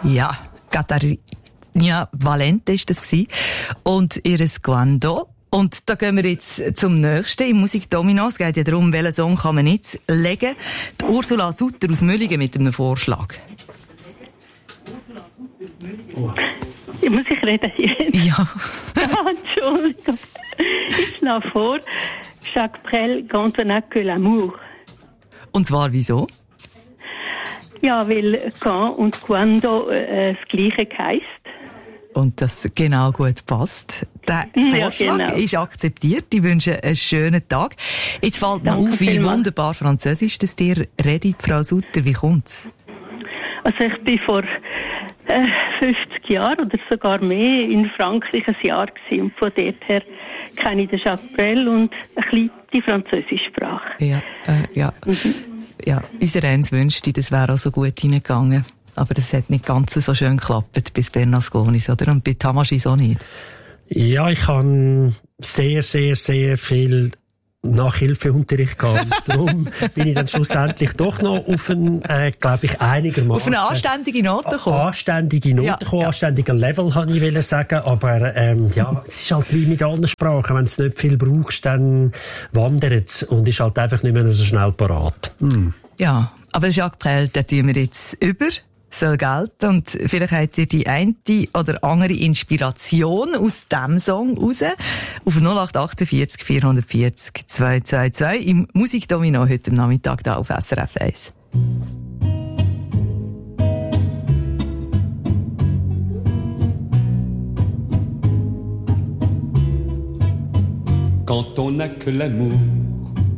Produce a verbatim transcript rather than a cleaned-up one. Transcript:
Ja, Catarina Valente ist das gewesen. Und ihres Quando. Und da gehen wir jetzt zum nächsten im Musikdomino. Es geht ja darum, welchen Song kann man jetzt legen. Die Ursula Sutter aus Müllingen mit einem Vorschlag. Oh. Muss ich reden jetzt? Ja. Ah, Entschuldigung. Ich schlage vor, Jacques Brel, quand on n'a que l'amour. Und zwar wieso? Ja, weil quand und quando äh, das Gleiche heisst. Und das genau gut passt. Der Vorschlag ja, genau. ist akzeptiert. Ich wünsche einen schönen Tag. Jetzt fällt mir auf, wie wunderbar Französisch das dir redet, Frau Sutter. Wie kommt's? Also ich bin vor äh, fünfzig Jahren oder sogar mehr in Frankreich ein Jahr gewesen. Und von dort her kenne ich den Jacques Brel und ein bisschen die französische Sprache. Ja, äh, ja. Mhm. Ja, unser eins wünschte, das wäre auch so gut hineingegangen. Aber das hat nicht ganz so schön geklappt bis Bernasconis, oder? Und bei Tamaschis auch nicht. Ja, ich habe sehr, sehr, sehr viel Nachhilfeunterricht gehabt. Darum bin ich dann schlussendlich doch noch auf ein, äh, glaube ich, einigermaßen... Auf eine anständige Note gekommen. Anständige Note ja, gekommen, ja. Anständiger Level, kann ich wollen sagen. Aber, ähm, ja, es ist halt wie mit allen Sprachen. Wenn du es nicht viel brauchst, dann wandert es und ist halt einfach nicht mehr so schnell parat. Hm. Ja, aber Jacques Brel, den tun wir jetzt über. Soll gelten. Und vielleicht habt ihr die eine oder andere Inspiration aus diesem Song raus. Auf null acht achtundvierzig vierhundertvierzig zweihundertzweiundzwanzig im Musikdomino heute am Nachmittag da auf S R F eins. Quand on n'a que l'amour